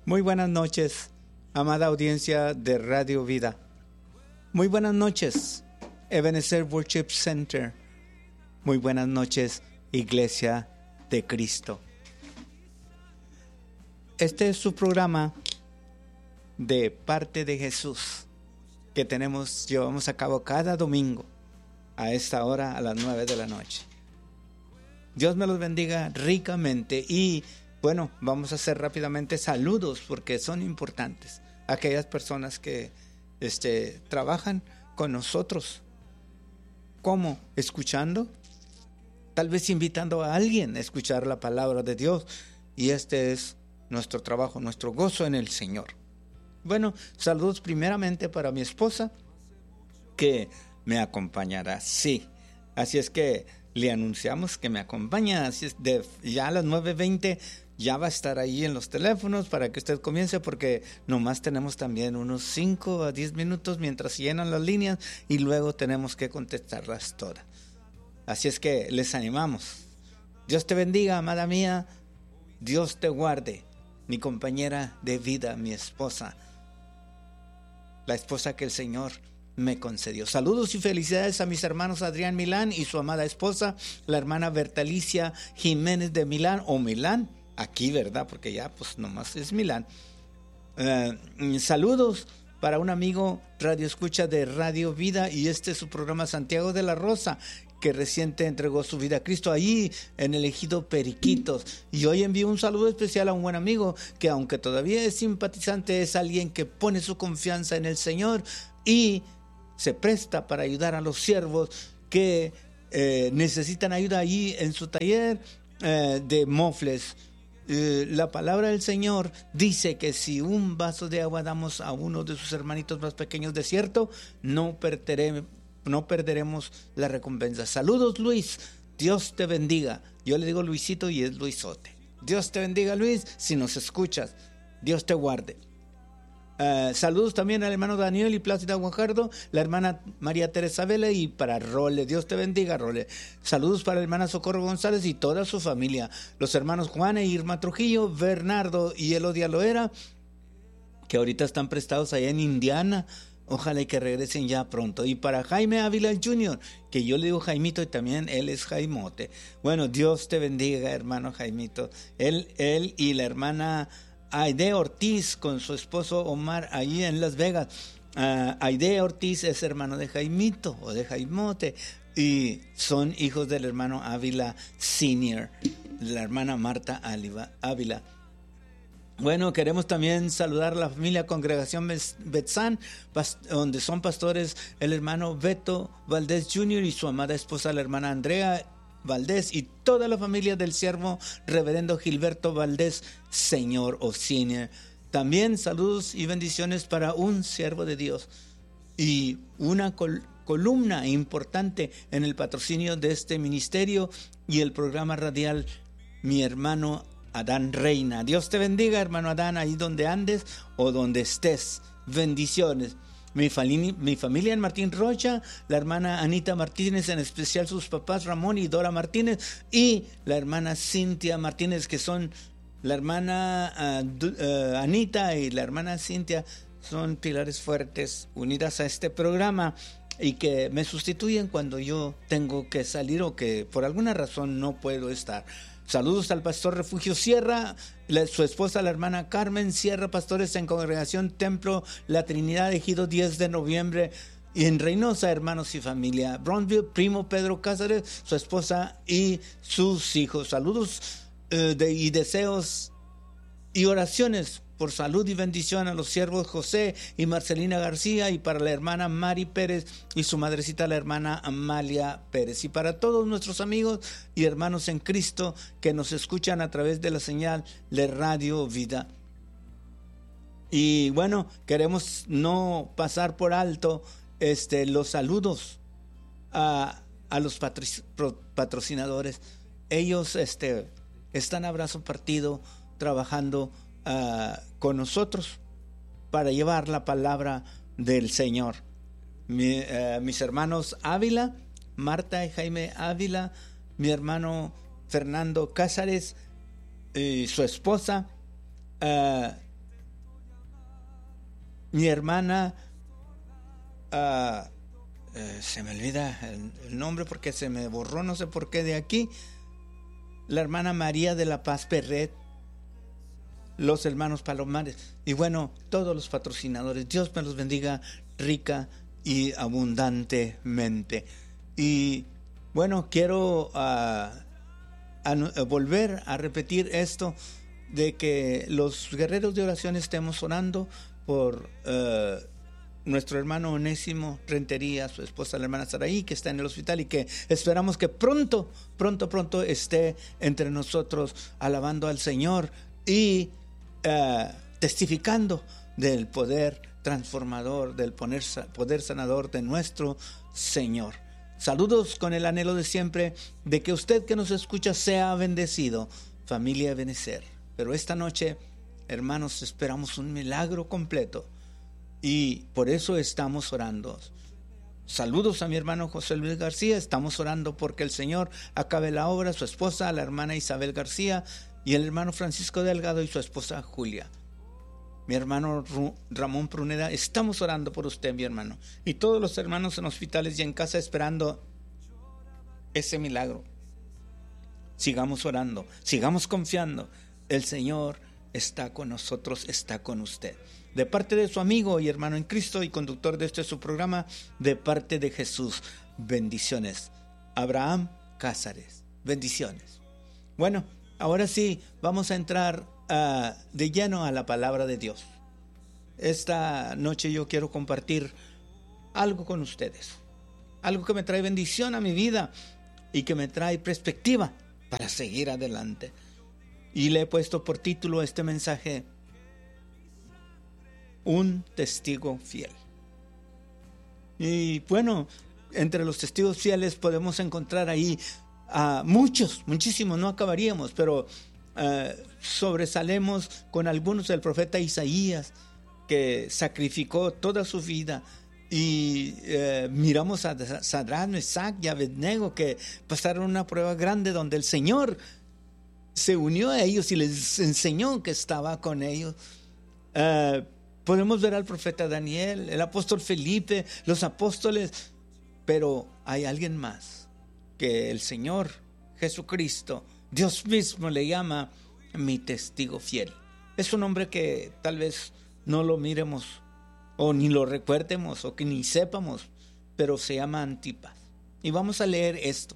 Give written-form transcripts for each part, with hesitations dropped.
Muy buenas noches, amada audiencia de Radio Vida. Muy buenas noches, Ebenezer Worship Center. Muy buenas noches, Iglesia de Cristo. Este es su programa de parte de Jesús que llevamos a cabo cada domingo a esta hora, a las 9 de la noche. Dios me los bendiga ricamente y bueno, vamos a hacer rápidamente saludos porque son importantes. Aquellas personas que trabajan con nosotros. ¿Cómo? Escuchando. Tal vez invitando a alguien a escuchar la palabra de Dios. Y este es nuestro trabajo, nuestro gozo en el Señor. Bueno, saludos primeramente para mi esposa que me acompañará. Sí, así es que le anunciamos que me acompaña. Así es, ya a las 9:20 ya va a estar ahí en los teléfonos para que usted comience, porque nomás tenemos también unos 5 a 10 minutos mientras se llenan las líneas y luego tenemos que contestarlas todas. Así es que les animamos. Dios te bendiga, amada mía. Dios te guarde. Mi compañera de vida, mi esposa. La esposa que el Señor me concedió. Saludos y felicidades a mis hermanos Adrián Milán y su amada esposa, la hermana Bertalicia Jiménez de Milán, o Milán, aquí, ¿verdad? Porque ya pues nomás es Milán. Saludos para un amigo radio escucha de Radio Vida, y este es su programa Santiago de la Rosa, que reciente entregó su vida a Cristo allí en el ejido Periquitos. Y hoy envío un saludo especial a un buen amigo que, aunque todavía es simpatizante, es alguien que pone su confianza en el Señor y se presta para ayudar a los siervos que necesitan ayuda allí en su taller de mofles. La palabra del Señor dice que si un vaso de agua damos a uno de sus hermanitos más pequeños de cierto, no perderemos la recompensa. Saludos, Luis. Dios te bendiga. Yo le digo Luisito y es Luisote. Dios te bendiga, Luis, si nos escuchas. Dios te guarde. Saludos también al hermano Daniel y Plácida Guajardo, la hermana María Teresa Vela y para Role. Dios te bendiga, Role. Saludos para la hermana Socorro González y toda su familia. Los hermanos Juan e Irma Trujillo, Bernardo y Elodia Loera, que ahorita están prestados allá en Indiana. Ojalá y que regresen ya pronto. Y para Jaime Ávila Jr., que yo le digo Jaimito y también él es Jaimote. Bueno, Dios te bendiga, hermano Jaimito. Él y la hermana Aide Ortiz con su esposo Omar allí en Las Vegas. Aide Ortiz es hermano de Jaimito o de Jaimote y son hijos del hermano Ávila Senior, de la hermana Marta Ávila. Bueno, queremos también saludar a la familia Congregación Betzán, donde son pastores el hermano Beto Valdés Jr. y su amada esposa, la hermana Andrea Valdés, y toda la familia del siervo reverendo Gilberto Valdés, señor o senior. También saludos y bendiciones para un siervo de Dios y una columna importante en el patrocinio de este ministerio y el programa radial, mi hermano Adán Reina. Dios te bendiga, hermano Adán, ahí donde andes o donde estés. Bendiciones. Mi familia en Martín Rocha, la hermana Anita Martínez, en especial sus papás Ramón y Dora Martínez, y la hermana Cintia Martínez, que son la hermana Anita y la hermana Cintia, son pilares fuertes unidas a este programa y que me sustituyen cuando yo tengo que salir o que por alguna razón no puedo estar. Saludos al pastor Refugio Sierra, su esposa, la hermana Carmen Sierra, pastores en Congregación Templo La Trinidad, ejido 10 de noviembre, y en Reynosa, hermanos y familia. Bronzeville, primo Pedro Cáceres, su esposa y sus hijos. Saludos y deseos y oraciones por salud y bendición a los siervos José y Marcelina García, y para la hermana Mari Pérez y su madrecita, la hermana Amalia Pérez, y para todos nuestros amigos y hermanos en Cristo que nos escuchan a través de la señal de Radio Vida. Y bueno, queremos no pasar por alto los saludos a los patrocinadores. Ellos están a brazo partido trabajando con nosotros para llevar la palabra del Señor. Mis hermanos Ávila, Marta y Jaime Ávila, mi hermano Fernando Cázares y su esposa, mi hermana, se me olvida el nombre porque se me borró, no sé por qué de aquí, la hermana María de la Paz Perret, los hermanos Palomares y bueno, todos los patrocinadores. Dios me los bendiga rica y abundantemente. Y bueno, quiero volver a repetir esto de que los guerreros de oración estemos orando por nuestro hermano Onésimo Rentería, su esposa la hermana Saraí, que está en el hospital y que esperamos que pronto esté entre nosotros alabando al Señor y testificando del poder transformador, del poder sanador de nuestro Señor. Saludos con el anhelo de siempre de que usted que nos escucha sea bendecido, familia Benecer. Pero esta noche, hermanos, esperamos un milagro completo y por eso estamos orando. Saludos a mi hermano José Luis García. Estamos orando porque el Señor acabe la obra, su esposa, la hermana Isabel García, y el hermano Francisco Delgado y su esposa Julia. Mi hermano Ramón Pruneda, estamos orando por usted, mi hermano, y todos los hermanos en hospitales y en casa esperando ese milagro. Sigamos orando, sigamos confiando. El Señor está con nosotros, está con usted. De parte de su amigo y hermano en Cristo y conductor de este su programa, de parte de Jesús, bendiciones. Abraham Cázares, bendiciones. Bueno, ahora sí, vamos a entrar de lleno a la palabra de Dios. Esta noche yo quiero compartir algo con ustedes, algo que me trae bendición a mi vida y que me trae perspectiva para seguir adelante. Y le he puesto por título a este mensaje: un testigo fiel. Y bueno, entre los testigos fieles podemos encontrar ahí muchísimos, no acabaríamos, pero sobresalemos con algunos del profeta Isaías, que sacrificó toda su vida, y miramos a Sadrach, Mesach y Abednego, que pasaron una prueba grande donde el Señor se unió a ellos y les enseñó que estaba con ellos. Podemos ver al profeta Daniel, el apóstol Felipe, los apóstoles, pero hay alguien más que el Señor Jesucristo, Dios mismo, le llama mi testigo fiel. Es un hombre que tal vez no lo miremos o ni lo recuerdemos o que ni sepamos, pero se llama Antipas. Y vamos a leer esto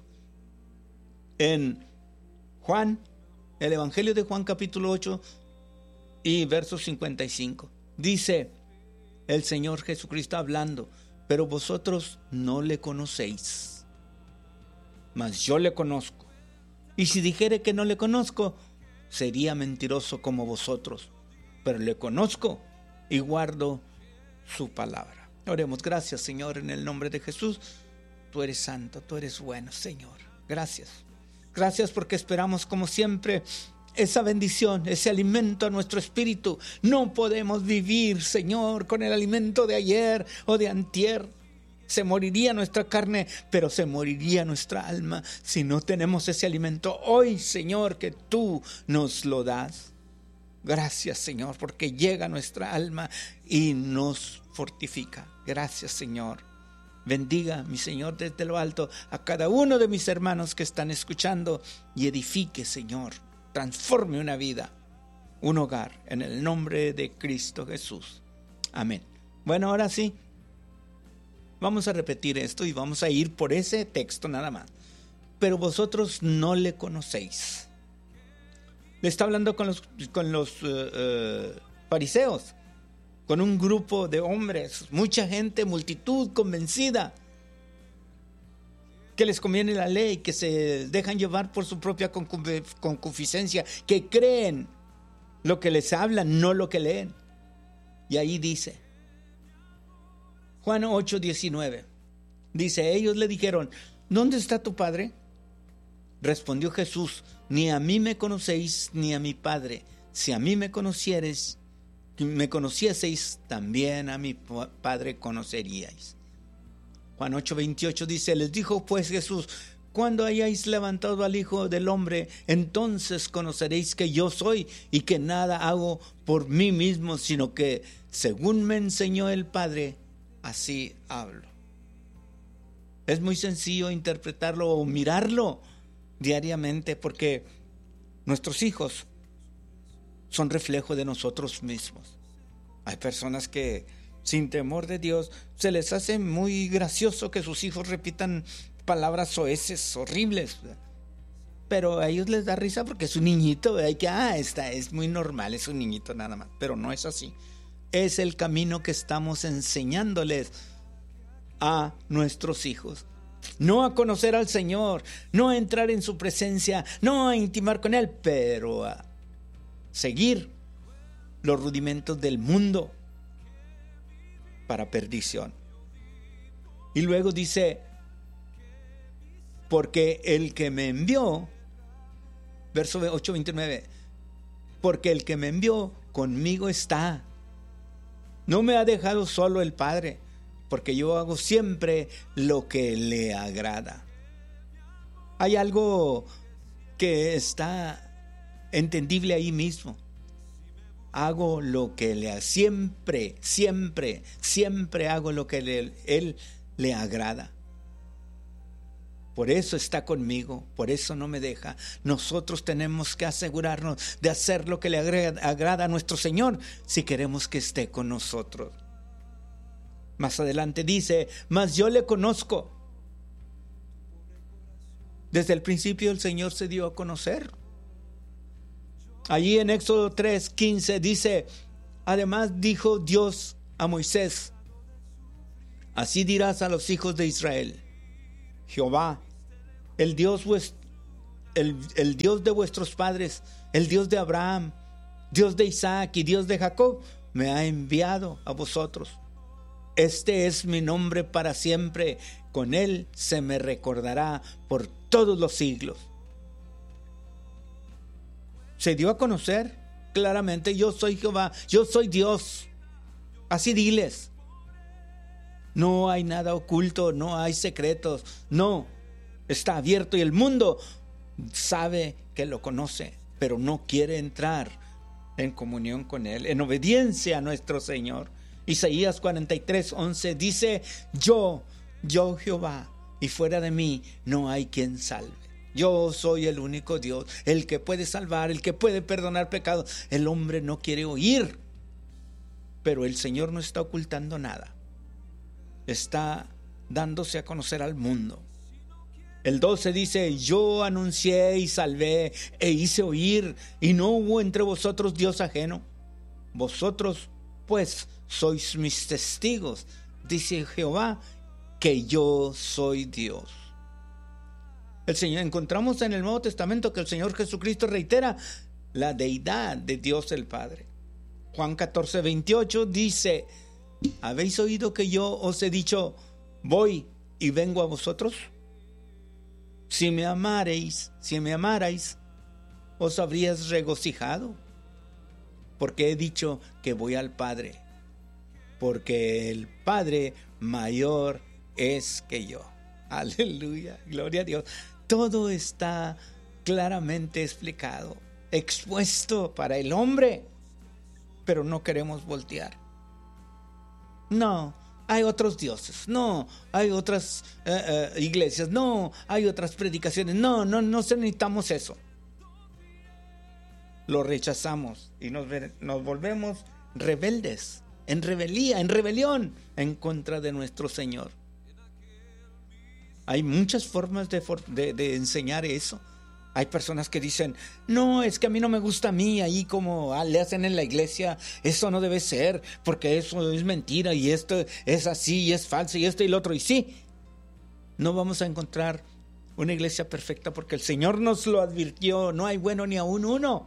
en Juan, el Evangelio de Juan capítulo 8 y verso 55. Dice el Señor Jesucristo hablando: pero vosotros no le conocéis, mas yo le conozco. Y si dijere que no le conozco, sería mentiroso como vosotros, pero le conozco y guardo su palabra. Oremos. Gracias, Señor, en el nombre de Jesús. Tú eres santo, tú eres bueno, Señor. Gracias. Gracias porque esperamos, como siempre, esa bendición, ese alimento a nuestro espíritu. No podemos vivir, Señor, con el alimento de ayer o de antier. Se moriría nuestra carne, pero se moriría nuestra alma si no tenemos ese alimento hoy, Señor, que tú nos lo das. Gracias, Señor, porque llega a nuestra alma y nos fortifica. Gracias, Señor. Bendiga, mi Señor, desde lo alto a cada uno de mis hermanos que están escuchando y edifique, Señor, transforme una vida, un hogar, en el nombre de Cristo Jesús. Amén. Bueno, ahora sí, vamos a repetir esto y vamos a ir por ese texto nada más. Pero vosotros no le conocéis. Le está hablando con los fariseos, con un grupo de hombres, mucha gente, multitud convencida que les conviene la ley, que se dejan llevar por su propia concupiscencia, que creen lo que les hablan, no lo que leen. Y ahí dice, Juan 8:19, dice: ellos le dijeron: ¿dónde está tu padre? Respondió Jesús: ni a mí me conocéis, ni a mi Padre. Si a mí me conocieseis, también a mi Padre conoceríais. Juan 8:28 dice: les dijo pues Jesús: Cuando hayáis levantado al Hijo del Hombre, entonces conoceréis que yo soy y que nada hago por mí mismo, sino que según me enseñó el Padre, así hablo. Es muy sencillo interpretarlo o mirarlo diariamente, porque nuestros hijos son reflejo de nosotros mismos. Hay personas que sin temor de Dios se les hace muy gracioso que sus hijos repitan palabras soeces, horribles, pero a ellos les da risa porque es un niñito, hay que, esta es muy normal, es un niñito nada más, pero no es así. Es el camino que estamos enseñándoles a nuestros hijos. No a conocer al Señor, no a entrar en su presencia, no a intimar con Él, pero a seguir los rudimentos del mundo para perdición. Y luego dice, porque el que me envió, verso 8:29, porque el que me envió conmigo está. No me ha dejado solo el Padre, porque yo hago siempre lo que le agrada. Hay algo que está entendible ahí mismo. Hago lo que le siempre hago lo que él le agrada. Por eso está conmigo, por eso no me deja. Nosotros tenemos que asegurarnos de hacer lo que le agrada a nuestro Señor si queremos que esté con nosotros. Más adelante dice, mas yo le conozco. Desde el principio el Señor se dio a conocer. Allí en Éxodo 3:15 dice, además dijo Dios a Moisés, así dirás a los hijos de Israel, Jehová, el Dios de vuestros padres, el Dios de Abraham, Dios de Isaac y Dios de Jacob, me ha enviado a vosotros. Este es mi nombre para siempre, con él se me recordará por todos los siglos. Se dio a conocer claramente, yo soy Jehová, yo soy Dios. Así diles. No hay nada oculto, no hay secretos, no, está abierto y el mundo sabe que lo conoce, pero no quiere entrar en comunión con él, en obediencia a nuestro Señor. Isaías 43:11 dice, yo Jehová, y fuera de mí no hay quien salve. Yo soy el único Dios, el que puede salvar, el que puede perdonar pecados. El hombre no quiere oír, pero el Señor no está ocultando nada. Está dándose a conocer al mundo. El 12 dice, yo anuncié y salvé e hice oír, y no hubo entre vosotros Dios ajeno. Vosotros pues sois mis testigos, dice Jehová, que yo soy Dios. El Señor, encontramos en el Nuevo Testamento que el Señor Jesucristo reitera la deidad de Dios el Padre. Juan 14:28 dice, ¿habéis oído que yo os he dicho, voy y vengo a vosotros? Si me amarais, os habríais regocijado, porque he dicho que voy al Padre, porque el Padre mayor es que yo. Aleluya, gloria a Dios. Todo está claramente explicado, expuesto para el hombre, pero no queremos voltear. No, hay otros dioses, no, hay otras iglesias, no, hay otras predicaciones, no necesitamos eso. Lo rechazamos y nos volvemos rebeldes, en rebeldía, en rebelión en contra de nuestro Señor. Hay muchas formas de enseñar eso. Hay personas que dicen, no, es que a mí no me gusta a mí, ahí como le hacen en la iglesia, eso no debe ser, porque eso es mentira, y esto es así, y es falso, y esto y lo otro, y sí, no vamos a encontrar una iglesia perfecta, porque el Señor nos lo advirtió, no hay bueno ni aún uno,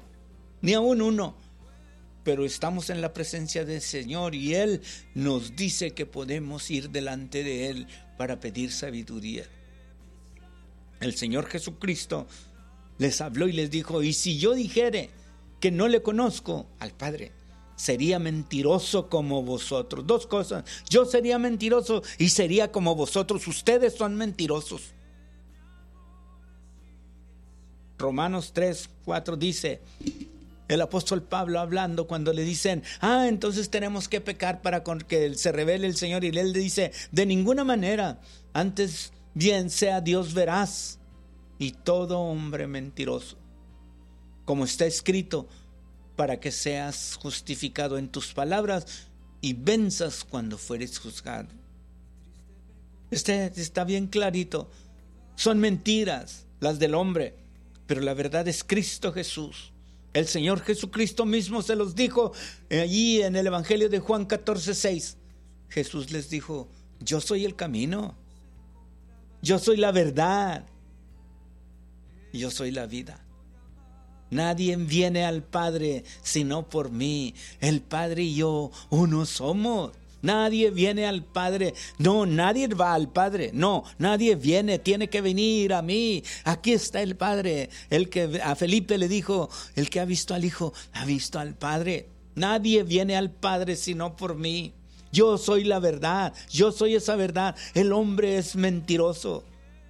pero estamos en la presencia del Señor, y Él nos dice que podemos ir delante de Él para pedir sabiduría. El Señor Jesucristo les habló y les dijo, y si yo dijere que no le conozco al Padre, sería mentiroso como vosotros. Dos cosas, yo sería mentiroso y sería como vosotros. Ustedes son mentirosos. Romanos 3:4 dice, el apóstol Pablo hablando cuando le dicen, entonces tenemos que pecar para que se revele el Señor. Y él le dice, de ninguna manera, antes bien sea Dios veraz y todo hombre mentiroso. Como está escrito, para que seas justificado en tus palabras y venzas cuando fueres juzgado. Está bien clarito. Son mentiras las del hombre, pero la verdad es Cristo Jesús. El Señor Jesucristo mismo se los dijo allí en el Evangelio de Juan 14:6. Jesús les dijo, yo soy el camino, yo soy la verdad, yo soy la vida. Nadie viene al Padre sino por mí. El Padre y yo uno somos. Nadie viene al Padre. No, nadie va al Padre. No, nadie viene. Tiene que venir a mí. Aquí está el Padre. El que a Felipe le dijo, el que ha visto al Hijo, ha visto al Padre. Nadie viene al Padre sino por mí. Yo soy la verdad. Yo soy esa verdad. El hombre es mentiroso.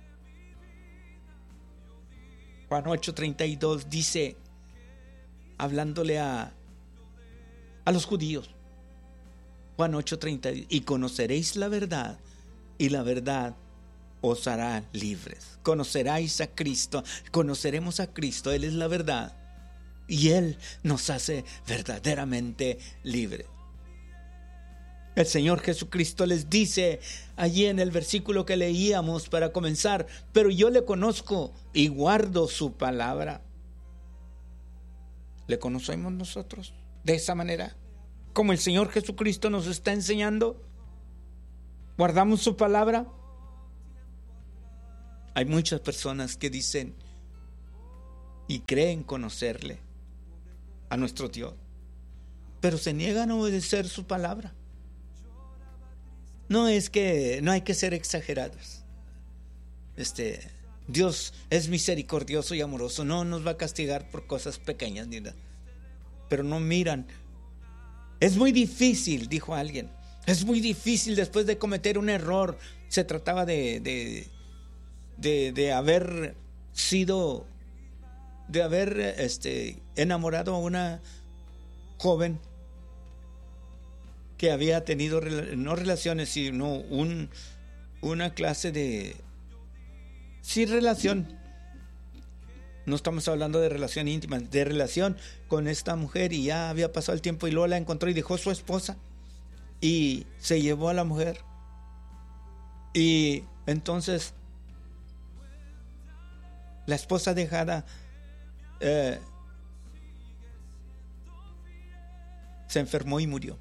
Juan 8:32 dice, hablándole a los judíos, Juan 8:32, y conoceréis la verdad, y la verdad os hará libres. Conoceráis a Cristo, conoceremos a Cristo, Él es la verdad, y Él nos hace verdaderamente libres. El Señor Jesucristo les dice allí en el versículo que leíamos para comenzar, pero yo le conozco y guardo su palabra. ¿Le conocemos nosotros de esa manera? Como el Señor Jesucristo nos está enseñando. ¿Guardamos su palabra? Hay muchas personas que dicen y creen conocerle a nuestro Dios, pero se niegan a obedecer su palabra. No hay que ser exagerados. Dios es misericordioso y amoroso, no nos va a castigar por cosas pequeñas ni nada. Pero no miran. Es muy difícil, dijo alguien. Es muy difícil después de cometer un error. Se trataba de haber sido, de haber enamorado a una joven que había tenido no relaciones, sino una clase de relación. No estamos hablando de relación íntima, de relación con esta mujer, y ya había pasado el tiempo y luego la encontró y dejó su esposa y se llevó a la mujer. Y entonces la esposa dejada se enfermó y murió.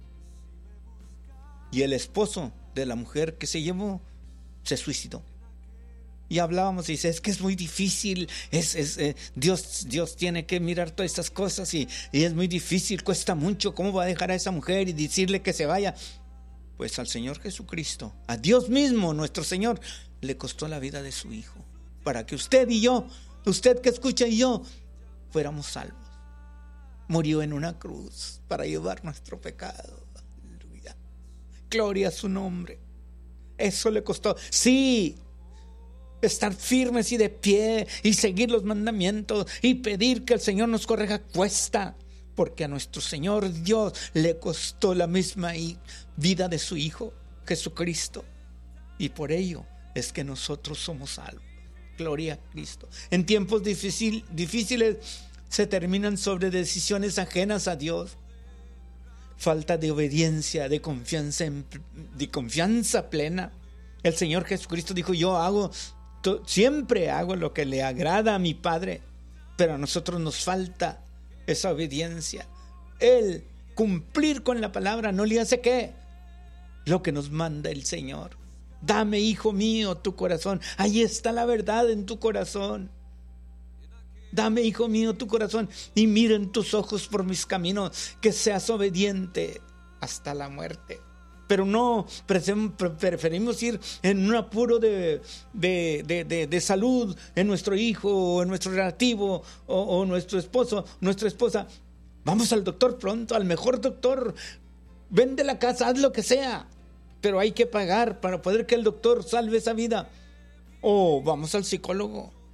Y el esposo de la mujer que se llevó se suicidó. Y hablábamos y dice, es que es muy difícil, Dios tiene que mirar todas estas cosas y es muy difícil, cuesta mucho. ¿Cómo va a dejar a esa mujer y decirle que se vaya? Pues al Señor Jesucristo, a Dios mismo, nuestro Señor, le costó la vida de su Hijo, para que usted y yo, usted que escucha y yo, fuéramos salvos. Murió en una cruz para llevar nuestro pecado. Aleluya. Gloria a su nombre. Eso le costó. Sí, estar firmes y de pie y seguir los mandamientos y pedir que el Señor nos corrija cuesta, porque a nuestro Señor Dios le costó la misma vida de su Hijo Jesucristo, y por ello es que nosotros somos salvos. Gloria a Cristo. En tiempos difíciles se terminan sobre decisiones ajenas a Dios, falta de obediencia, de confianza plena. El Señor Jesucristo dijo, siempre hago lo que le agrada a mi Padre, pero a nosotros nos falta esa obediencia. Él cumplir con la palabra no le hace ¿qué? Lo que nos manda el Señor. Dame, hijo mío, tu corazón. Ahí está la verdad en tu corazón. Dame, hijo mío, tu corazón y miren tus ojos por mis caminos, que seas obediente hasta la muerte. Pero no, preferimos ir en un apuro de salud en nuestro hijo o en nuestro relativo o nuestro esposo, nuestra esposa. Vamos al doctor pronto, al mejor doctor. Vende la casa, haz lo que sea, pero hay que pagar para poder que el doctor salve esa vida. O vamos al psicólogo.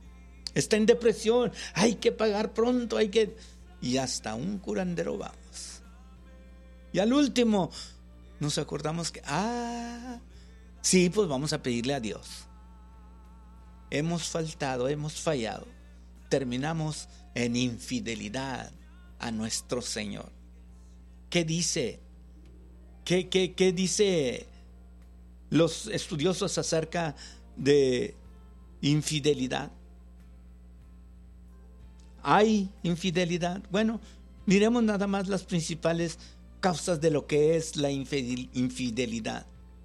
está en depresión, hay que pagar pronto, y hasta un curandero vamos. Y al último nos acordamos que, sí, pues vamos a pedirle a Dios. Hemos faltado, hemos fallado. Terminamos en infidelidad a nuestro Señor. ¿Qué dice? ¿Qué dice los estudiosos acerca de infidelidad? ¿Hay infidelidad? Bueno, miremos nada más las principales causas de lo que es la infidelidad.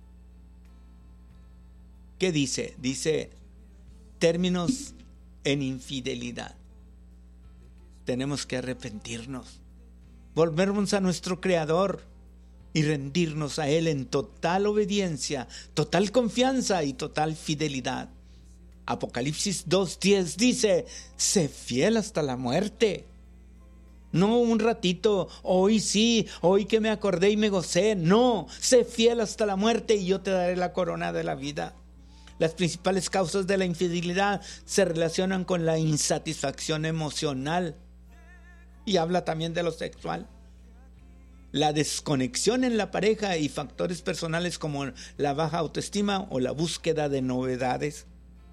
¿Qué dice? Dice términos en infidelidad. Tenemos que arrepentirnos, volvernos a nuestro Creador y rendirnos a Él en total obediencia, total confianza y total fidelidad. Apocalipsis 2:10 dice: sé fiel hasta la muerte. No un ratito, hoy sí, hoy que me acordé y me gocé. No, sé fiel hasta la muerte y yo te daré la corona de la vida. Las principales causas de la infidelidad se relacionan con la insatisfacción emocional y habla también de lo sexual. La desconexión en la pareja y factores personales como la baja autoestima o la búsqueda de novedades.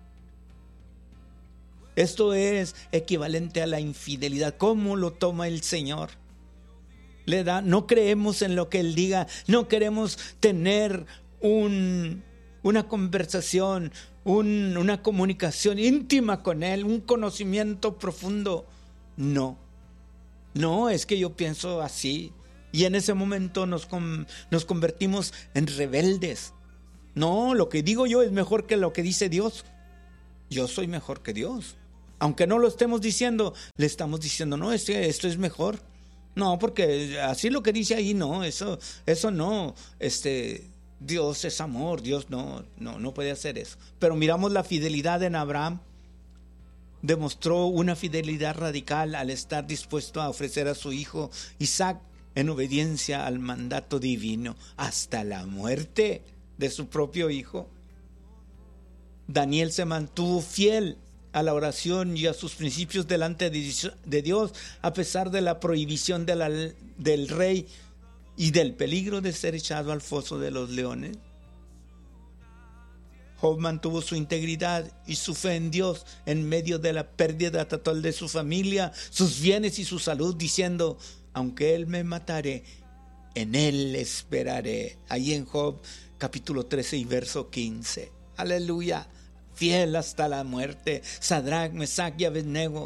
Esto es equivalente a la infidelidad. ¿Cómo lo toma el Señor? No creemos en lo que Él diga, no queremos tener una conversación, una comunicación íntima con Él, un conocimiento profundo. No, es que yo pienso así. Y en ese momento nos convertimos en rebeldes. No, lo que digo yo es mejor que lo que dice Dios. Yo soy mejor que Dios. Aunque no lo estemos diciendo, le estamos diciendo, no, esto es mejor. No, porque así lo que dice ahí, no, eso no. Dios es amor, Dios no puede hacer eso. Pero miramos la fidelidad en Abraham. Demostró una fidelidad radical al estar dispuesto a ofrecer a su hijo Isaac en obediencia al mandato divino hasta la muerte de su propio hijo. Daniel se mantuvo fiel a la oración y a sus principios delante de Dios, a pesar de la prohibición del rey y del peligro de ser echado al foso de los leones. Job mantuvo su integridad y su fe en Dios en medio de la pérdida total de su familia, sus bienes y su salud, diciendo: aunque Él me matare, en Él esperaré. Ahí en Job capítulo 13 y verso 15. Aleluya. Fiel hasta la muerte. Sadrach, Mesach y Abednego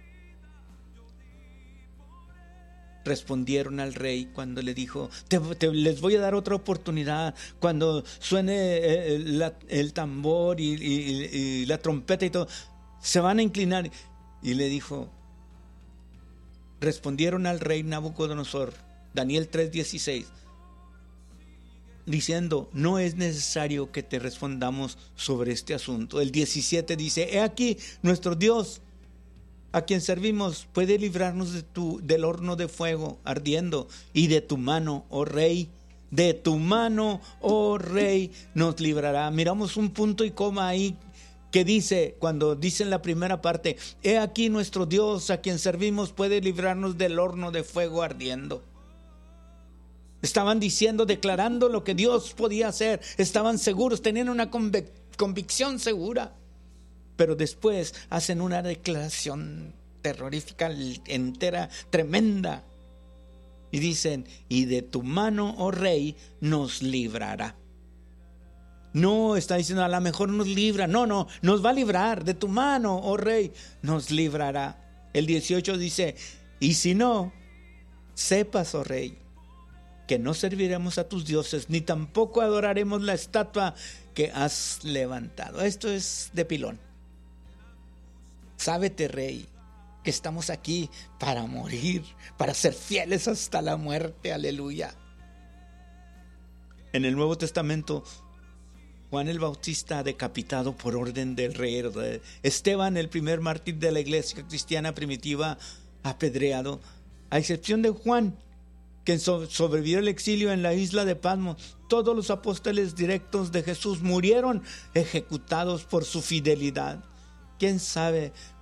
respondieron al rey cuando le dijo: les voy a dar otra oportunidad. Cuando suene el tambor y la trompeta y todo, se van a inclinar. Y le dijo, respondieron al rey Nabucodonosor, Daniel 3:16, diciendo: no es necesario que te respondamos sobre este asunto. El 17 dice: he aquí, nuestro Dios, a quien servimos, puede librarnos del horno de fuego ardiendo, y de tu mano, oh rey, de tu mano, oh rey, nos librará. Miramos un punto y coma ahí que dice, cuando dice en la primera parte: he aquí nuestro Dios, a quien servimos, puede librarnos del horno de fuego ardiendo. Estaban diciendo, declarando lo que Dios podía hacer. Estaban seguros, tenían una convicción segura. Pero después hacen una declaración terrorífica, entera, tremenda. Y dicen: y de tu mano, oh rey, nos librará. No está diciendo, a lo mejor nos libra. No, nos va a librar. De tu mano, oh rey, nos librará. El 18 dice: y si no, sepas, oh rey, que no serviremos a tus dioses, ni tampoco adoraremos la estatua que has levantado. Esto es de pilón. Sábete, rey, que estamos aquí para morir, para ser fieles hasta la muerte. Aleluya. En el Nuevo Testamento, Juan el Bautista decapitado por orden del rey. Esteban, el primer mártir de la iglesia cristiana primitiva, apedreado. A excepción de Juan, que sobrevivió el exilio en la isla de Patmos, todos los apóstoles directos de Jesús murieron ejecutados por su fidelidad. ¿Quién sabe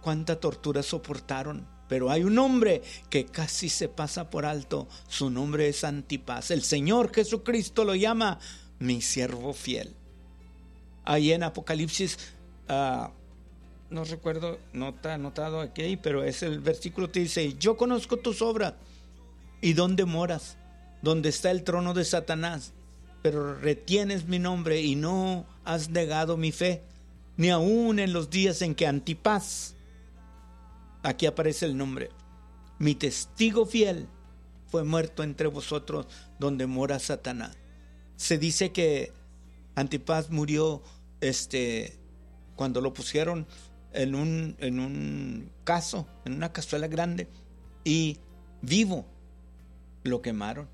cuánta tortura soportaron. Pero hay un hombre que casi se pasa por alto. Su nombre es Antipas. El Señor Jesucristo lo llama mi siervo fiel. Ahí en Apocalipsis, no recuerdo, no está anotado aquí, pero es el versículo que dice: yo conozco tus obras y dónde moras, donde está el trono de Satanás, pero retienes mi nombre y no has negado mi fe, ni aun en los días en que Antipas, aquí aparece el nombre, mi testigo fiel, fue muerto entre vosotros, donde mora Satanás. Se dice que Antipas murió cuando lo pusieron en un caso, en una cazuela grande, y vivo lo quemaron.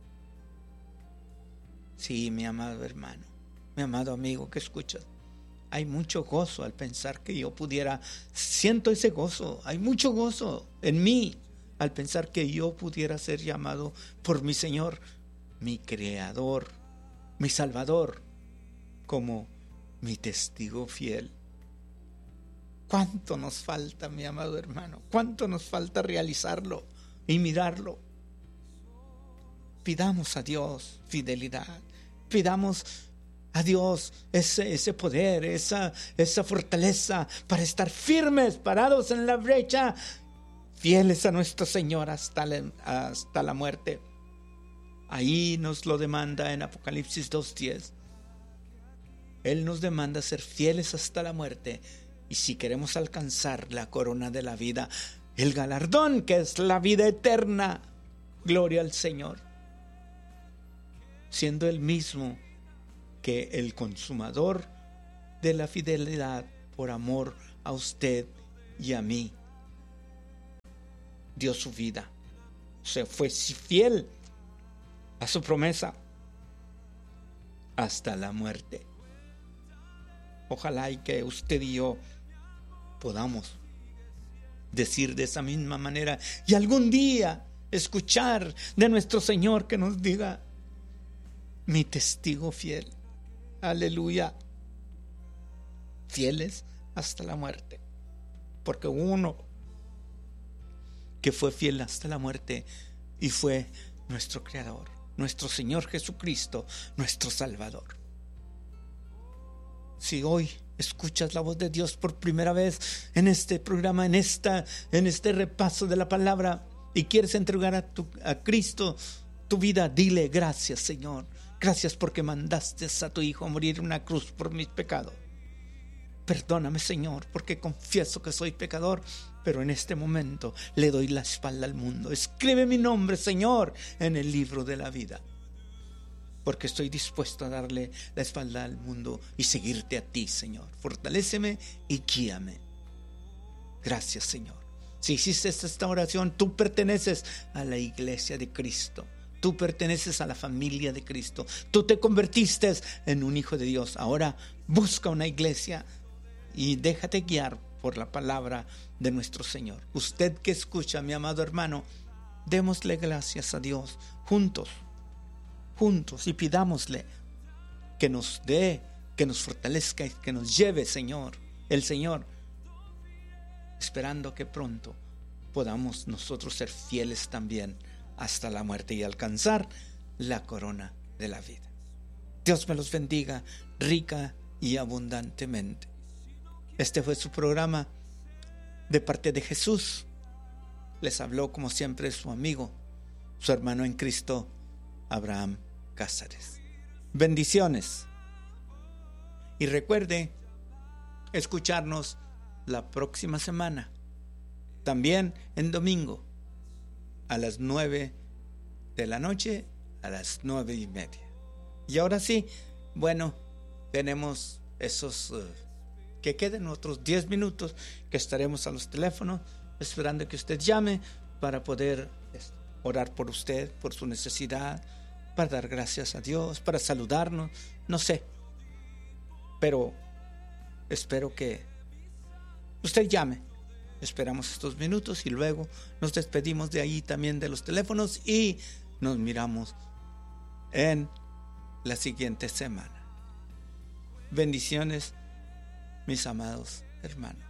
Sí, mi amado hermano, mi amado amigo que escuchas, hay mucho gozo al pensar que yo pudiera, siento ese gozo, hay mucho gozo en mí al pensar que yo pudiera ser llamado por mi Señor, mi Creador, mi Salvador, como mi testigo fiel. ¿Cuánto nos falta, mi amado hermano? ¿Cuánto nos falta realizarlo y mirarlo? Pidamos a Dios fidelidad, pidamos a Dios ese poder, esa fortaleza para estar firmes, parados en la brecha, fieles a nuestro Señor hasta la muerte. Ahí nos lo demanda en Apocalipsis 2:10. Él nos demanda ser fieles hasta la muerte, y si queremos alcanzar la corona de la vida, el galardón que es la vida eterna, gloria al Señor, siendo Él mismo que el consumador de la fidelidad por amor a usted y a mí, dio su vida, se fue fiel a su promesa hasta la muerte. Ojalá y que usted y yo podamos decir de esa misma manera y algún día escuchar de nuestro Señor que nos diga: mi testigo fiel. Aleluya. Fieles hasta la muerte. Porque uno que fue fiel hasta la muerte y fue nuestro Creador, nuestro Señor Jesucristo, nuestro Salvador. Si hoy escuchas la voz de Dios por primera vez en este programa, en este repaso de la palabra, y quieres entregar a Cristo tu vida, dile: gracias, Señor. Gracias porque mandaste a tu Hijo a morir en una cruz por mis pecados. Perdóname, Señor, porque confieso que soy pecador, pero en este momento le doy la espalda al mundo. Escribe mi nombre, Señor, en el libro de la vida, porque estoy dispuesto a darle la espalda al mundo y seguirte a ti, Señor. Fortaléceme y guíame. Gracias, Señor. Si hiciste esta oración, tú perteneces a la iglesia de Cristo. Tú perteneces a la familia de Cristo. Tú te convertiste en un hijo de Dios. Ahora busca una iglesia y déjate guiar por la palabra de nuestro Señor. Usted que escucha, mi amado hermano, démosle gracias a Dios juntos, y pidámosle que nos dé, que nos fortalezca y que nos lleve, Señor, el Señor, esperando que pronto podamos nosotros ser fieles también hasta la muerte y alcanzar la corona de la vida. Dios me los bendiga rica y abundantemente. Este fue su programa de parte de Jesús. Les habló como siempre su amigo, su hermano en Cristo, Abraham Cázares. Bendiciones. Y recuerde escucharnos la próxima semana, también en domingo, a las 9 de la noche, a las 9:30. Y ahora sí, bueno, tenemos esos que queden otros 10 minutos que estaremos a los teléfonos esperando que usted llame para poder orar por usted, por su necesidad, para dar gracias a Dios, para saludarnos, no sé. Pero espero que usted llame. Esperamos estos minutos y luego nos despedimos de ahí también de los teléfonos y nos miramos en la siguiente semana. Bendiciones, mis amados hermanos.